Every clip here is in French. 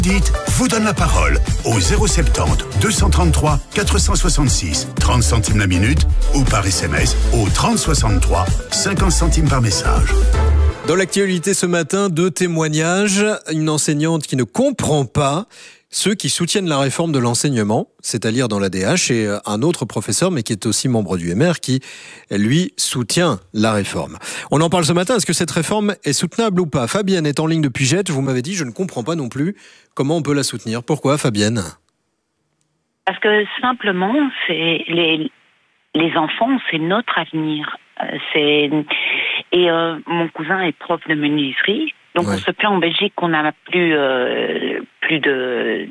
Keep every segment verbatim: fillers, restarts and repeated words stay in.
Dites, vous donne la parole au zéro soixante-dix, deux cent trente-trois, quatre cent soixante-six, trente centimes la minute ou par S M S au trente soixante-trois, cinquante centimes par message. Dans l'actualité ce matin, deux témoignages. Une enseignante qui ne comprend pas ceux qui soutiennent la réforme de l'enseignement, c'est-à-dire dans l'A D H, et un autre professeur, mais qui est aussi membre du M R, qui, lui, soutient la réforme. On en parle ce matin. Est-ce que cette réforme est soutenable ou pas? Fabienne est en ligne depuis Jette. Vous m'avez dit, je ne comprends pas non plus comment on peut la soutenir. Pourquoi, Fabienne? Parce que simplement, c'est les, les enfants, c'est notre avenir. C'est, et euh, mon cousin est prof de menuiserie. Donc ouais. On se plaint en Belgique qu'on n'a plus euh, plus de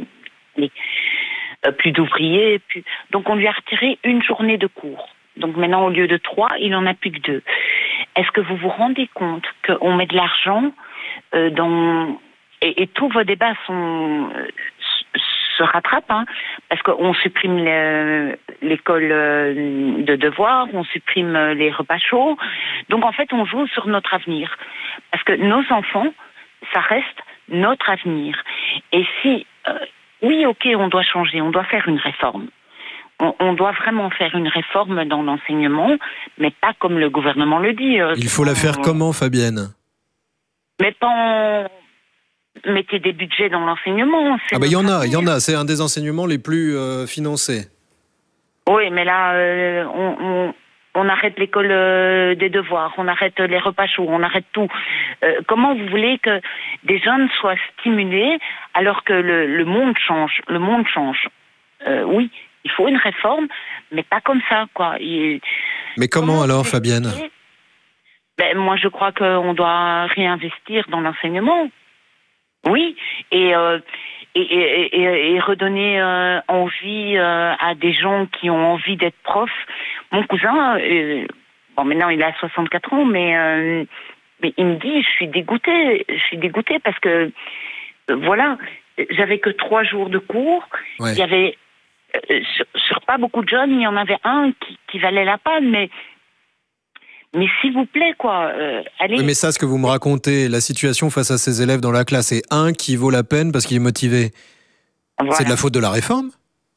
euh, plus d'ouvriers. Plus... Donc on lui a retiré une journée de cours. Donc maintenant au lieu de trois, il en a plus que deux. Est-ce que vous vous rendez compte qu'on met de l'argent euh, dans et, et tous vos débats sont euh, se rattrapent, hein, parce qu'on supprime le, l'école de devoirs, on supprime les repas chauds. Donc en fait, on joue sur notre avenir. Parce que nos enfants, ça reste notre avenir. Et si, euh, oui, ok, on doit changer, on doit faire une réforme. On, on doit vraiment faire une réforme dans l'enseignement, mais pas comme le gouvernement le dit. Euh, Il faut la faire on, comment, Fabienne? Mais pas en... Mettez des budgets dans l'enseignement. Ah ben il y en a, il y en a. C'est un des enseignements les plus euh, financés. Oui, mais là, euh, on, on, on arrête l'école euh, des devoirs, on arrête les repas chauds, on arrête tout. Euh, comment vous voulez que des jeunes soient stimulés alors que le, le monde change? Le monde change. Euh, oui, il faut une réforme, mais pas comme ça, quoi. Il... Mais comment, comment alors, Fabienne? Ben, moi, je crois qu'on doit réinvestir dans l'enseignement. Oui, et, euh, et, et, et, et redonner euh, envie euh, à des gens qui ont envie d'être profs. Mon cousin, euh, bon maintenant il a soixante-quatre ans, mais, euh, mais il me dit, je suis dégoûtée, je suis dégoûtée parce que, euh, voilà, j'avais que trois jours de cours, ouais. Il y avait, euh, sur, sur pas beaucoup de jeunes, il y en avait un qui, qui valait la peine, mais... Mais s'il vous plaît, quoi, euh, allez... Oui, mais ça, ce que vous me racontez, la situation face à ces élèves dans la classe, est un qui vaut la peine parce qu'il est motivé. Voilà. C'est de la faute de la réforme?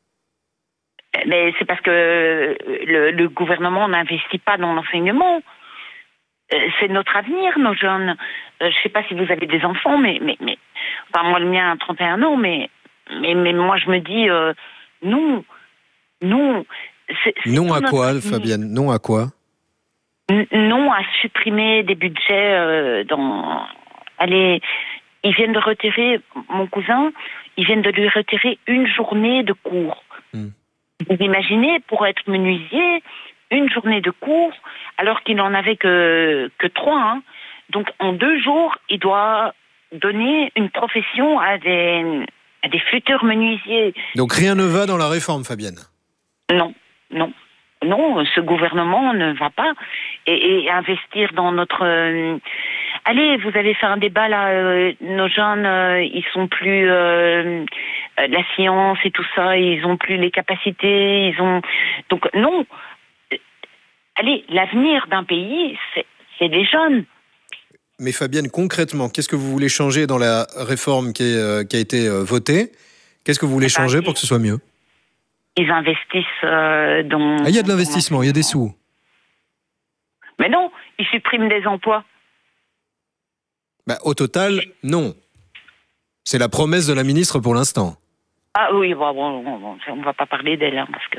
Mais c'est parce que le, le gouvernement n'investit pas dans l'enseignement. C'est notre avenir, nos jeunes. Je ne sais pas si vous avez des enfants, mais... mais, mais enfin, moi, le mien a trente et un ans, mais, mais, mais moi, je me dis, euh, non, non... C'est, c'est non à quoi, avenir. Fabienne? Non à quoi? Non à supprimer des budgets euh, dans... Allez, ils viennent de retirer, mon cousin, ils viennent de lui retirer une journée de cours. Mm. Vous imaginez, pour être menuisier, une journée de cours, alors qu'il n'en avait que, que trois. Hein. Donc en deux jours, il doit donner une profession à des, à des futurs menuisiers. Donc rien ne va dans la réforme, Fabienne? Non, non. Non, ce gouvernement ne va pas. Et, et investir dans notre... Euh, allez, vous avez fait un débat là, euh, nos jeunes, euh, ils sont plus... Euh, la science et tout ça, ils ont plus les capacités, ils ont... Donc non, allez, l'avenir d'un pays, c'est, c'est les jeunes. Mais Fabienne, concrètement, qu'est-ce que vous voulez changer dans la réforme qui, est, euh, qui a été euh, votée? Qu'est-ce que vous voulez changer pour que ce soit mieux? Ils investissent euh, dans... Ah, il y a de l'investissement, il y a des sous. Mais non, ils suppriment des emplois. Bah, au total, non. C'est la promesse de la ministre pour l'instant. Ah oui, bon, bon, bon, on ne va pas parler d'elle, hein, parce que...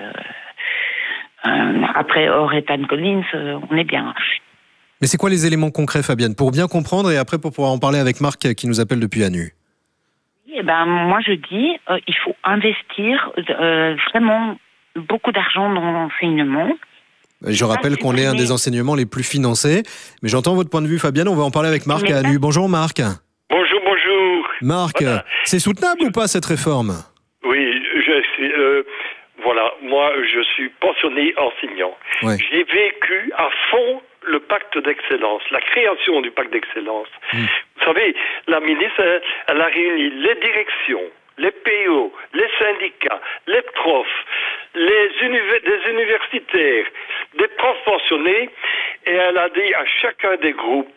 Euh, après Oretan Collins, euh, on est bien. Mais c'est quoi les éléments concrets, Fabienne? Pour bien comprendre et après pour pouvoir en parler avec Marc qui nous appelle depuis Anu. Eh ben, moi, je dis, euh, il faut investir euh, vraiment beaucoup d'argent dans l'enseignement. Je rappelle qu'on est un des enseignements les plus financés. Mais j'entends votre point de vue, Fabienne. On va en parler avec Marc à Anu. Bonjour, Marc. Bonjour, bonjour. Marc, voilà. C'est soutenable ou pas, cette réforme? Oui, je suis... Euh, voilà, moi, je suis pensionné enseignant. Ouais. J'ai vécu à fond le pacte d'excellence, la création du pacte d'excellence. Mmh. Vous savez, la ministre, elle, elle a réuni les directions, les P O, les syndicats, les profs, les, univers, les universitaires, des profs pensionnés, et elle a dit à chacun des groupes,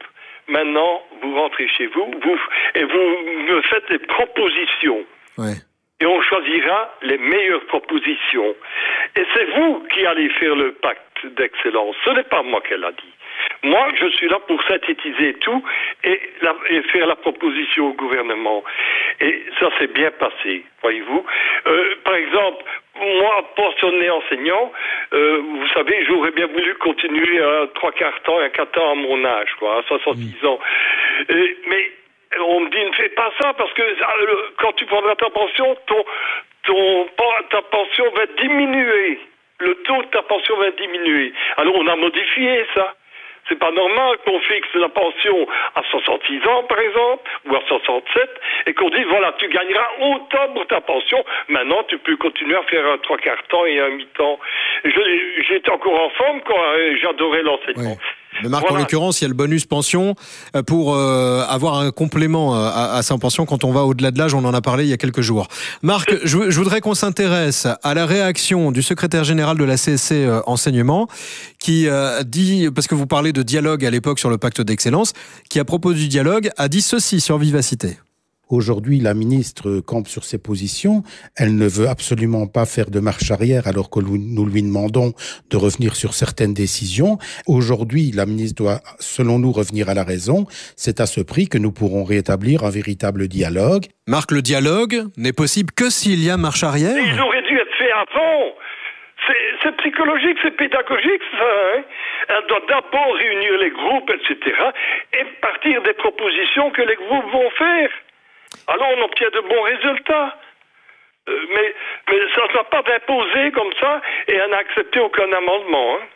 maintenant, vous rentrez chez vous, vous et vous me faites des propositions. Ouais. Et on choisira les meilleures propositions. Et c'est vous qui allez faire le pacte d'excellence. Ce n'est pas moi qui l'a dit. Moi, je suis là pour synthétiser tout et, la, et faire la proposition au gouvernement. Et ça s'est bien passé, voyez-vous. Euh, par exemple, moi, pensionné enseignant, euh, vous savez, j'aurais bien voulu continuer à trois quarts temps et un quart temps à mon âge, quoi, à soixante-dix ans. Et, mais on me dit, ne fais pas ça, parce que quand tu prendras ta pension, ton, ton, ta pension va diminuer. Le taux de ta pension va diminuer. Alors, on a modifié ça. C'est pas normal qu'on fixe la pension à soixante-six ans, par exemple, ou à soixante-sept, et qu'on dise, voilà, tu gagneras autant pour ta pension. Maintenant, tu peux continuer à faire un trois quarts temps et un mi-temps. Je, j'étais encore en forme, quoi, et j'adorais l'enseignement. Oui. Mais Marc, voilà. En l'occurrence, il y a le bonus pension pour euh, avoir un complément à, à sa pension quand on va au-delà de l'âge. On en a parlé il y a quelques jours. Marc, je, je voudrais qu'on s'intéresse à la réaction du secrétaire général de la C S C euh, Enseignement qui euh, dit, parce que vous parlez de dialogue à l'époque sur le pacte d'excellence, qui à propos du dialogue a dit ceci sur Vivacité. Aujourd'hui, la ministre campe sur ses positions. Elle ne veut absolument pas faire de marche arrière alors que nous lui demandons de revenir sur certaines décisions. Aujourd'hui, la ministre doit, selon nous, revenir à la raison. C'est à ce prix que nous pourrons rétablir un véritable dialogue. Marc, le dialogue n'est possible que s'il y a marche arrière. Il aurait dû être fait avant. C'est, c'est psychologique, c'est pédagogique, ça. Hein. Elle doit d'abord réunir les groupes, et cetera, et partir des propositions que les groupes vont faire. Alors on obtient de bons résultats. Euh, mais, mais ça ne doit pas d'imposer comme ça et elle n'a accepté aucun amendement. Hein.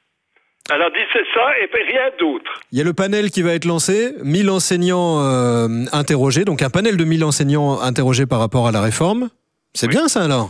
Elle a dit c'est ça et rien d'autre. Il y a le panel qui va être lancé, mille enseignants euh, interrogés, donc un panel de mille enseignants interrogés par rapport à la réforme. C'est oui. Bien ça alors.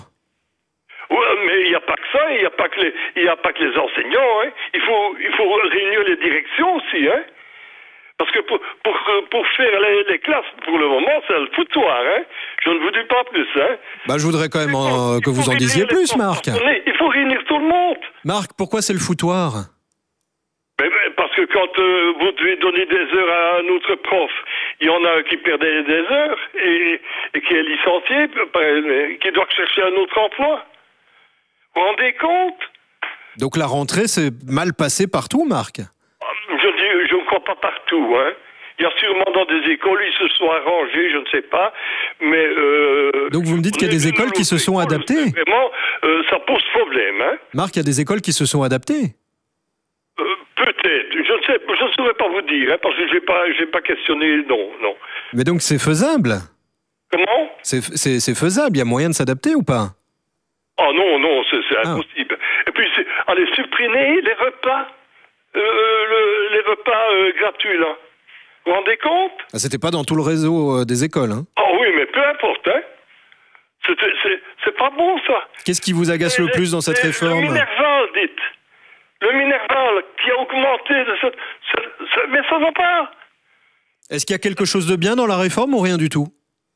Oui, mais il n'y a pas que ça, il n'y a pas que les, il n'y a pas que les enseignants. Hein. Il faut, il faut réunir les directions aussi, hein. Parce que pour, pour, pour faire les, les classes, pour le moment, c'est le foutoir, hein. Je ne vous dis pas plus, hein. Bah, je voudrais quand même en, que vous en disiez plus, Marc. Il faut réunir tout le monde. Marc, pourquoi c'est le foutoir? Mais, mais parce que quand euh, vous devez donner des heures à un autre prof, il y en a un qui perd des, des heures et, et qui est licencié, qui doit chercher un autre emploi. Vous vous rendez compte? Donc la rentrée s'est mal passée partout, Marc? Je dis, je ne crois pas partout, hein. Il y a sûrement dans des écoles, ils se sont arrangés, je ne sais pas, mais... Euh, Donc vous me dites qu'il y a des écoles qui se sont adaptées? Vraiment, euh, ça pose problème, hein. Marc, il y a des écoles qui se sont adaptées? euh, Peut-être, je ne sais, je ne saurais pas vous dire, hein, parce que je n'ai pas, j'ai pas questionné, non, non. Mais donc c'est faisable? Comment? C'est, c'est, c'est faisable, il y a moyen de s'adapter ou pas? Oh non, non, c'est, c'est ah. impossible. Et puis, c'est, allez, supprimer les repas. Euh, le, les repas euh, gratuits, là. Vous vous rendez compte? Ah, c'était pas dans tout le réseau euh, des écoles, hein? Oh oui, mais peu importe, hein. C'est, c'est, c'est pas bon, ça. Qu'est-ce qui vous agace le plus dans cette les, réforme? Le Minerval, dites. Le Minerval qui a augmenté de cette... cette, cette mais ça va pas. Est-ce qu'il y a quelque chose de bien dans la réforme ou rien du tout?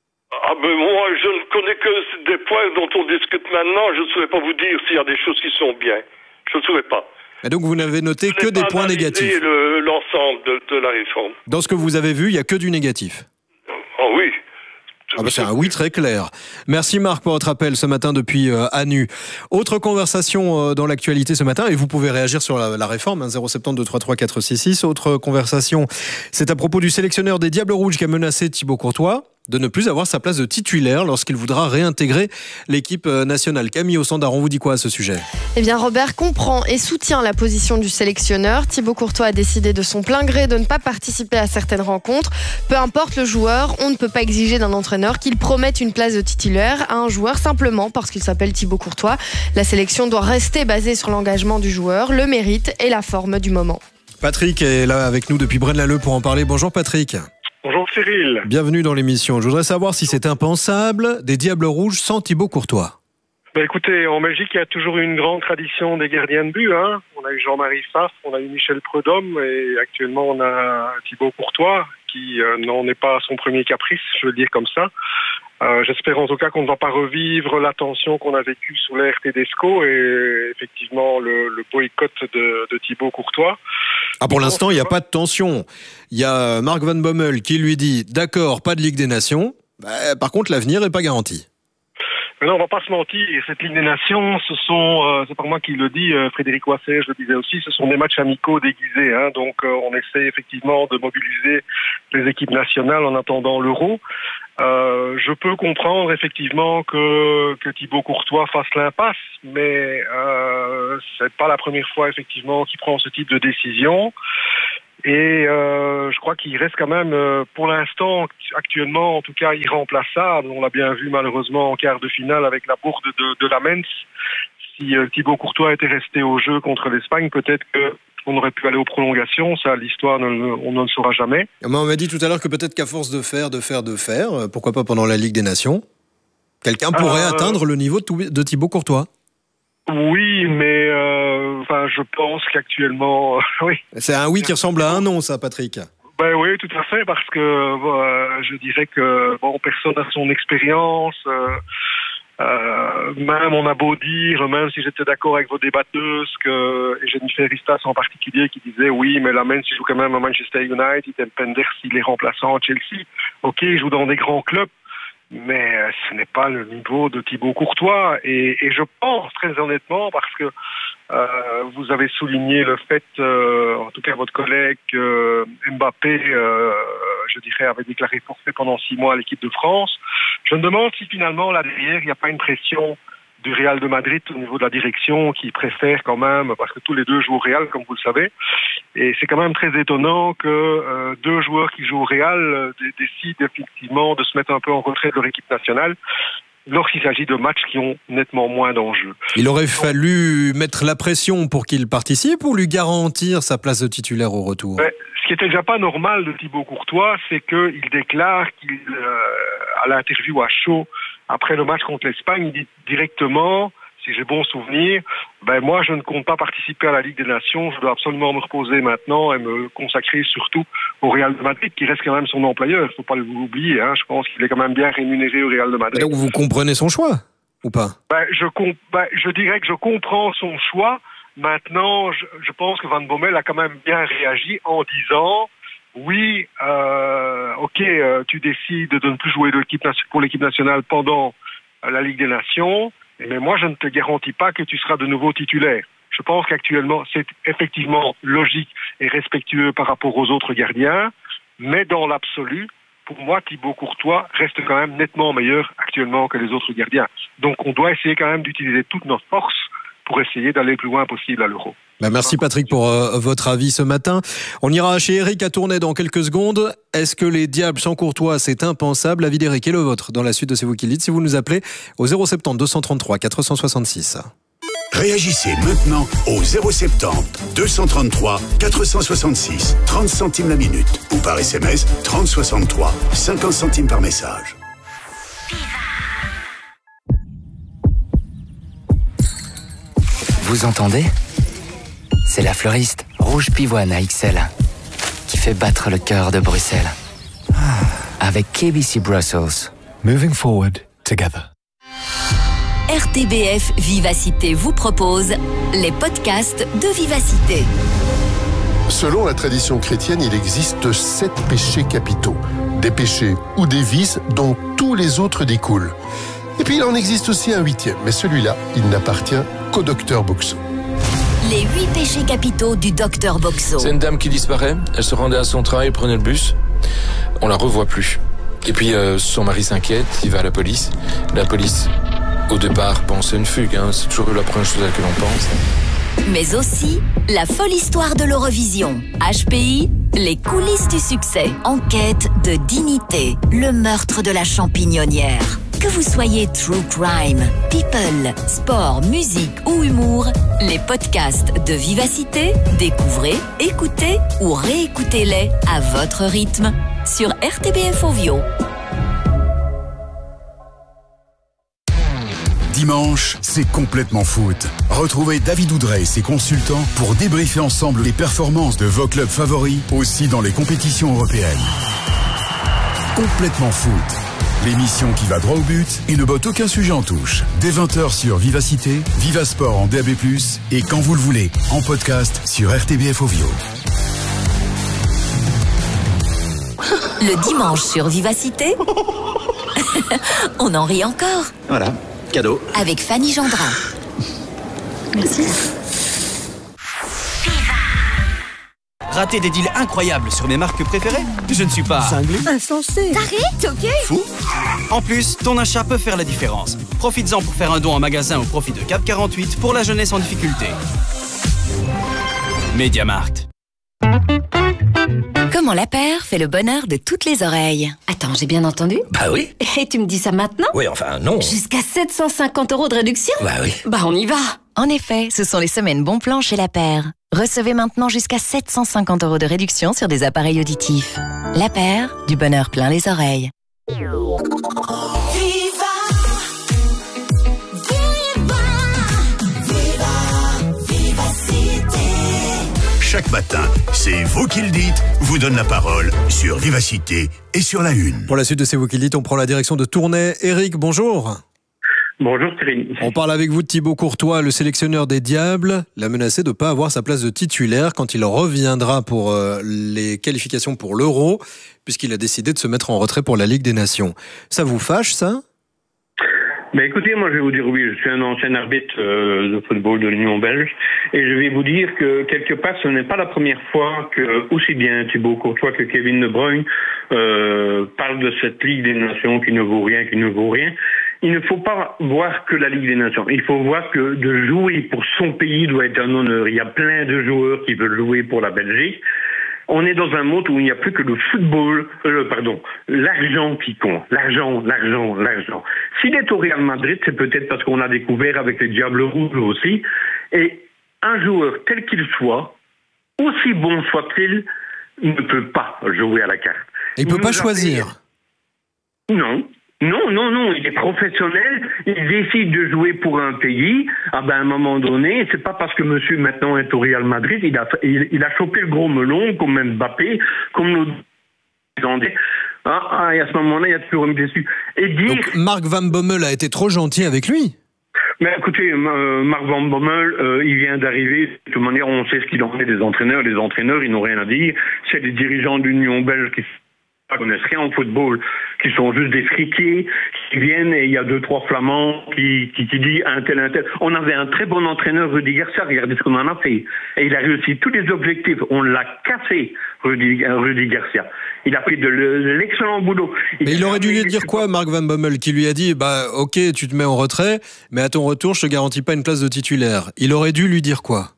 Ah ben moi, je ne connais que des points dont on discute maintenant. Je ne saurais pas vous dire s'il y a des choses qui sont bien. Je ne saurais pas. Et donc vous n'avez noté que des points négatifs. Le, l'ensemble de, de la réforme. Dans ce que vous avez vu, il n'y a que du négatif. Oh oui. Ah bah c'est un oui très clair. Merci Marc pour votre appel ce matin depuis euh, Anu. Autre conversation euh, dans l'actualité ce matin, et vous pouvez réagir sur la, la réforme, hein, zéro sept deux trois trois quatre six six. Autre conversation, c'est à propos du sélectionneur des Diables Rouges qui a menacé Thibaut Courtois de ne plus avoir sa place de titulaire lorsqu'il voudra réintégrer l'équipe nationale. Camille au standard, on vous dit quoi à ce sujet? Eh bien, Robert comprend et soutient la position du sélectionneur. Thibaut Courtois a décidé de son plein gré de ne pas participer à certaines rencontres. Peu importe le joueur, on ne peut pas exiger d'un entraîneur qu'il promette une place de titulaire à un joueur simplement parce qu'il s'appelle Thibaut Courtois. La sélection doit rester basée sur l'engagement du joueur, le mérite et la forme du moment. Patrick est là avec nous depuis Braine-l'Alleud pour en parler. Bonjour Patrick. Bonjour Cyril. Bienvenue dans l'émission. Je voudrais savoir si c'est impensable des Diables Rouges sans Thibaut Courtois. Ben écoutez, en Belgique, il y a toujours eu une grande tradition des gardiens de but. Hein. On a eu Jean-Marie Pfaff, on a eu Michel Prudhomme et actuellement on a Thibaut Courtois qui euh, n'en est pas à son premier caprice, je veux dire comme ça. Euh, j'espère en tout cas qu'on ne va pas revivre la tension qu'on a vécue sous l'ère Tedesco et effectivement le, le boycott de, de Thibaut Courtois. Ah, pour l'instant, il n'y a pas de tension. Il y a Mark Van Bommel qui lui dit « D'accord, pas de Ligue des Nations. Bah, par contre, l'avenir n'est pas garanti. » Mais non, on va pas se mentir. Cette Ligue des Nations, ce sont, euh, c'est pas moi qui le dis, euh, Frédéric Wasser, je le disais aussi, ce sont des matchs amicaux déguisés. Hein, donc, euh, on essaie effectivement de mobiliser les équipes nationales en attendant l'Euro. Euh, je peux comprendre effectivement que, que Thibaut Courtois fasse l'impasse, mais euh, c'est pas la première fois effectivement qu'il prend ce type de décision. Et euh, je crois qu'il reste quand même, euh, pour l'instant, actuellement, en tout cas, irremplaçable. On l'a bien vu malheureusement en quart de finale avec la bourde de, de la Mens. Si euh, Thibaut Courtois était resté au jeu contre l'Espagne, peut-être qu'on aurait pu aller aux prolongations. Ça, l'histoire, ne, on ne le saura jamais. On m'a dit tout à l'heure que peut-être qu'à force de faire, de faire, de faire, pourquoi pas pendant la Ligue des Nations, quelqu'un pourrait euh... atteindre le niveau de Thibaut Courtois. Oui, mais euh, enfin, je pense qu'actuellement, euh, oui. C'est un oui qui ressemble à un non, ça, Patrick. Ben oui, tout à fait, parce que euh, je dirais que bon, personne n'a son expérience. Euh, euh, même on a beau dire, même si j'étais d'accord avec vos débatteuses, que et Jennifer Ristas en particulier, qui disait oui, mais la Mens joue quand même à Manchester United, et Penders il est remplaçant à Chelsea. Ok, il joue dans des grands clubs. Mais ce n'est pas le niveau de Thibaut Courtois et, et je pense très honnêtement parce que euh, vous avez souligné le fait, euh, en tout cas votre collègue euh, Mbappé, euh, je dirais, avait déclaré forfait pendant six mois à l'équipe de France. Je me demande si finalement là derrière il n'y a pas une pression du Real de Madrid au niveau de la direction qui préfère quand même, parce que tous les deux jouent au Real comme vous le savez, et c'est quand même très étonnant que euh, deux joueurs qui jouent au Real euh, décident effectivement de se mettre un peu en retrait de leur équipe nationale lorsqu'il s'agit de matchs qui ont nettement moins d'enjeux. Il aurait fallu mettre la pression pour qu'il participe ou lui garantir sa place de titulaire au retour? Ben, ce qui était déjà pas normal de Thibaut Courtois, c'est qu'il déclare qu'il, euh, à l'interview à chaud après le match contre l'Espagne, il dit directement, si j'ai bon souvenir, ben moi je ne compte pas participer à la Ligue des Nations, je dois absolument me reposer maintenant et me consacrer surtout au Real de Madrid, qui reste quand même son employeur, il ne faut pas l'oublier, hein. Je pense qu'il est quand même bien rémunéré au Real de Madrid. Donc vous comprenez son choix, ou pas? ben, je, comp- ben, je dirais que je comprends son choix. Maintenant, je, je pense que Van Bommel a quand même bien réagi en disant... Oui, euh, ok, euh, tu décides de ne plus jouer de l'équipe, pour l'équipe nationale pendant euh, la Ligue des Nations, mais moi je ne te garantis pas que tu seras de nouveau titulaire. Je pense qu'actuellement c'est effectivement logique et respectueux par rapport aux autres gardiens, mais dans l'absolu, pour moi Thibaut Courtois reste quand même nettement meilleur actuellement que les autres gardiens. Donc on doit essayer quand même d'utiliser toutes nos forces pour essayer d'aller le plus loin possible à l'Euro. Bah merci Patrick pour euh, votre avis ce matin. On ira chez Eric à Tournai dans quelques secondes. Est-ce que les Diables sans Courtois, c'est impensable? L'avis d'Eric est le vôtre dans la suite de C'est vous qui le dites si vous nous appelez au zéro sept zéro deux cent trente-trois quatre cent soixante-six. Réagissez maintenant au zéro sept zéro deux cent trente-trois quatre cent soixante-six, trente centimes la minute ou par S M S trente soixante-trois, cinquante centimes par message. Vous entendez? C'est la fleuriste Rouge Pivoine à X L qui fait battre le cœur de Bruxelles. Avec K B C Brussels. Moving forward together. R T B F Vivacité vous propose les podcasts de Vivacité. Selon la tradition chrétienne, il existe sept péchés capitaux. Des péchés ou des vices dont tous les autres découlent. Et puis il en existe aussi un huitième, mais celui-là, il n'appartient qu'au docteur Boxo. Les huit péchés capitaux du docteur Boxo. C'est une dame qui disparaît, elle se rendait à son travail, prenait le bus, on la revoit plus. Et puis euh, son mari s'inquiète, il va à la police. La police, au départ, pense à une fugue, hein, c'est toujours la première chose à laquelle on pense. Mais aussi la folle histoire de l'Eurovision. H P I, les coulisses du succès. Enquête de dignité, le meurtre de la champignonnière. Que vous soyez true crime, people, sport, musique ou humour, les podcasts de Vivacité, découvrez, écoutez ou réécoutez-les à votre rythme sur R T B F Ovio. Dimanche, c'est complètement foot. Retrouvez David Oudrey et ses consultants pour débriefer ensemble les performances de vos clubs favoris, aussi dans les compétitions européennes. Complètement fou. L'émission qui va droit au but et ne botte aucun sujet en touche. Dès vingt heures sur Vivacité, Vivasport en D A B plus, et quand vous le voulez, en podcast sur R T B F Ovio. Le dimanche sur Vivacité, on en rit encore. Voilà, cadeau. Avec Fanny Gendrin. Merci. Rater des deals incroyables sur mes marques préférées? Je ne suis pas... cinglé, insensé, taré, toqué, fou. En plus, ton achat peut faire la différence. Profites-en pour faire un don en magasin au profit de Cap quarante-huit pour la jeunesse en difficulté. Mediamarkt. Comment la paire fait le bonheur de toutes les oreilles. Attends, j'ai bien entendu? Bah oui. Et tu me dis ça maintenant? Oui, enfin, non. Jusqu'à sept cent cinquante euros de réduction? Bah oui. Bah on y va. En effet, ce sont les semaines bon plan chez La Paire. Recevez maintenant jusqu'à sept cent cinquante euros de réduction sur des appareils auditifs. La Paire, du bonheur plein les oreilles. Chaque matin, c'est vous qui le dites, vous donne la parole sur Vivacité et sur la Une. Pour la suite de C'est vous qui le dites, on prend la direction de Tournai. Eric, bonjour. Bonjour Cyril. On parle avec vous de Thibaut Courtois, le sélectionneur des Diables. L'a menacé de ne pas avoir sa place de titulaire quand il reviendra pour euh, les qualifications pour l'Euro, puisqu'il a décidé de se mettre en retrait pour la Ligue des Nations. Ça vous fâche, ça ? Ben écoutez, moi je vais vous dire oui, je suis un ancien arbitre euh, de football de l'Union belge et je vais vous dire que quelque part ce n'est pas la première fois que aussi bien Thibaut Courtois que Kevin De Bruyne euh, parlent de cette Ligue des Nations qui ne vaut rien, qui ne vaut rien. Il ne faut pas voir que la Ligue des Nations. Il faut voir que de jouer pour son pays doit être un honneur. Il y a plein de joueurs qui veulent jouer pour la Belgique. On est dans un monde où il n'y a plus que le football, euh, pardon, l'argent qui compte. L'argent, l'argent, l'argent. S'il est au Real Madrid, c'est peut-être parce qu'on a découvert avec les Diables Rouges aussi. Et un joueur tel qu'il soit, aussi bon soit-il, ne peut pas jouer à la carte. Il ne peut pas choisir. Non. Non, non, non, il est professionnel, il décide de jouer pour un pays, ah ben à un moment donné, c'est pas parce que monsieur maintenant est au Real Madrid, il a, il, il a chopé le gros melon, comme Mbappé, comme nos... Ah, ah, et à ce moment-là, il y a toujours un déçu. Et dire... Donc Marc Van Bommel a été trop gentil avec lui. Mais écoutez, euh, Marc Van Bommel, euh, il vient d'arriver, de toute manière, on sait ce qu'il en est des entraîneurs, les entraîneurs, ils n'ont rien à dire, c'est les dirigeants de l'Union belge qui ne connaissent rien en football, qui sont juste des friqués, qui viennent et il y a deux, trois flamands qui, qui, qui disent un tel, un tel. On avait un très bon entraîneur, Rudi Garcia, regardez ce qu'on en a fait. Et il a réussi tous les objectifs. On l'a cassé, Rudi, Rudi Garcia. Il a fait de l'excellent boulot. Il mais il aurait dû lui dire quoi, Marc Van Bommel, qui lui a dit, bah, ok, tu te mets en retrait, mais à ton retour, je te garantis pas une place de titulaire. Il aurait dû lui dire quoi?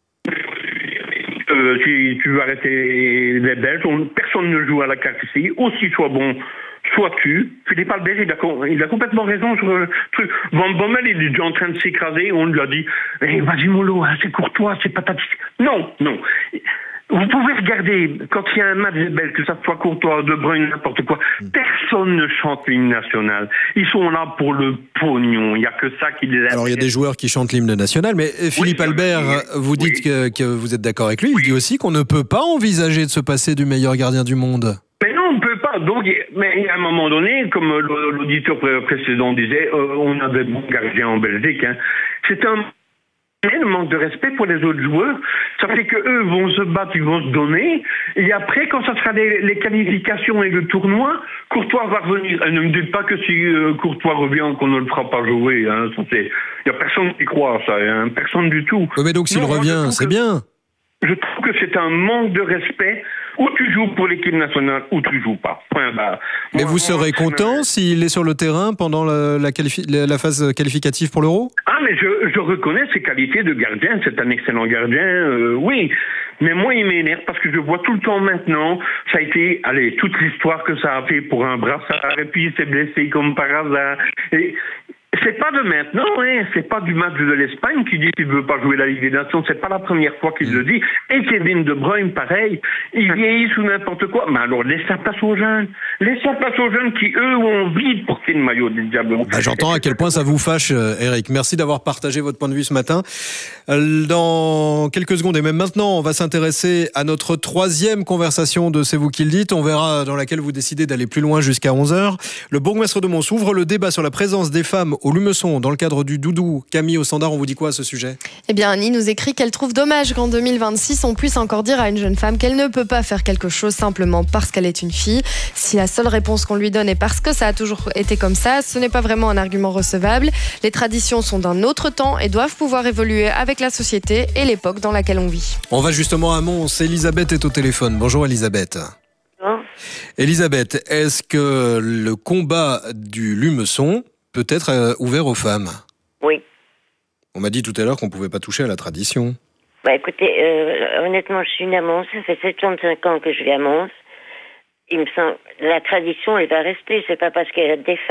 Euh, tu, tu veux arrêter les Belges, on, personne ne joue à la carte ici, aussi soit bon, soit tu. Philippe Albert, il a, il a complètement raison sur le truc. Van Bommel, il est déjà en train de s'écraser, on lui a dit, hey, vas-y mollo, hein, c'est Courtois, c'est patati. Non, non. Vous pouvez regarder, quand il y a un match des Belges, que ça soit Courtois, De Bruyne, n'importe quoi, personne ne chante l'hymne national. Ils sont là pour le pognon, il n'y a que ça qui les... Alors il y a des joueurs qui chantent l'hymne national, mais Philippe oui, Albert, oui, vous dites oui. que, que vous êtes d'accord avec lui, il dit aussi qu'on ne peut pas envisager de se passer du meilleur gardien du monde. Mais non, on ne peut pas. Donc, mais à un moment donné, comme l'auditeur précédent disait, euh, on a des bons gardiens en Belgique. Hein. C'est un... le manque de respect pour les autres joueurs, ça fait que eux vont se battre, ils vont se donner, et après, quand ça sera les, les qualifications et le tournoi, Courtois va revenir. Et ne me dites pas que si euh, Courtois revient, qu'on ne le fera pas jouer. Hein. Il n'y a personne qui croit à ça, hein. Personne du tout. Mais donc s'il revient, c'est bien. Je trouve que c'est un manque de respect. Ou tu joues pour l'équipe nationale, ou tu joues pas. Point barre. Mais moi, vous serez moi, content s'il est sur le terrain pendant la, la, qualifi- la phase qualificative pour l'Euro? Ah, mais je, je reconnais ses qualités de gardien. C'est un excellent gardien, euh, oui. Mais moi, il m'énerve parce que je vois tout le temps maintenant, ça a été, allez, toute l'histoire que ça a fait pour un brassard, et puis il s'est blessé comme par hasard. Et c'est pas de maintenant, hein. C'est pas du match de l'Espagne qui dit qu'il veut pas jouer la Ligue des Nations. C'est pas la première fois qu'il le dit. Et Kevin De Bruyne, pareil. Il vieillit sous n'importe quoi. Mais alors, laisse la place aux jeunes. Laisse la place aux jeunes qui, eux, ont envie de porter le maillot des Diables. Bah, j'entends à quel point ça vous fâche, euh, Eric. Merci d'avoir partagé votre point de vue ce matin. Euh, dans quelques secondes, et même maintenant, on va s'intéresser à notre troisième conversation de C'est vous qui le dites. On verra dans laquelle vous décidez d'aller plus loin jusqu'à onze heures. Le bourgmestre de Mons ouvre le débat sur la présence des femmes au Lumeçon dans le cadre du Doudou. Camille au standard, on vous dit quoi à ce sujet ? Eh bien, Annie nous écrit qu'elle trouve dommage qu'en deux mille vingt-six, on puisse encore dire à une jeune femme qu'elle ne peut pas faire quelque chose simplement parce qu'elle est une fille. Si la seule réponse qu'on lui donne est parce que ça a toujours été comme ça, ce n'est pas vraiment un argument recevable. Les traditions sont d'un autre temps et doivent pouvoir évoluer avec la société et l'époque dans laquelle on vit. On va justement à Mons. Elisabeth est au téléphone. Bonjour Elisabeth. Bonjour. Elisabeth, est-ce que le combat du Lumeçon peut être euh, ouvert aux femmes ? Oui. On m'a dit tout à l'heure qu'on ne pouvait pas toucher à la tradition. Bah écoutez, euh, honnêtement, je suis née à Mons, ça fait soixante-cinq ans que je vis à Mons. Il me semble, la tradition, elle va rester. C'est pas parce qu'il y a des femmes